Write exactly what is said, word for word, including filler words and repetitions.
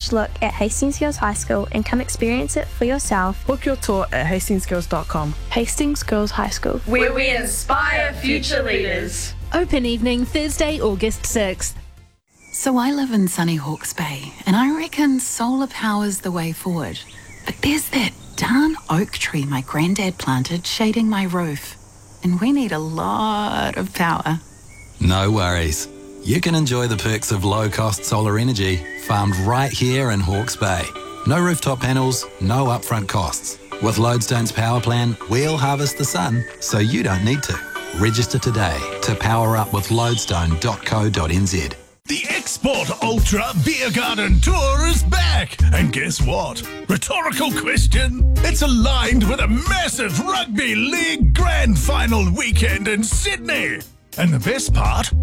fresh look at Hastings Girls High School and come experience it for yourself. Book your tour at hastings girls dot com. Hastings Girls High School, where we inspire future leaders. Open evening Thursday, August sixth. So I live in sunny Hawke's Bay, and I reckon solar power's the way forward. But there's that darn oak tree my granddad planted shading my roof, and we need a lot of power. No worries. You can enjoy the perks of low-cost solar energy farmed right here in Hawke's Bay. No rooftop panels, no upfront costs. With Lodestone's power plan, we'll harvest the sun so you don't need to. Register today to power up with lodestone dot co dot n z. The Export Ultra Beer Garden Tour is back. And guess what? Rhetorical question. It's aligned with a massive Rugby League Grand Final weekend in Sydney. And the best part?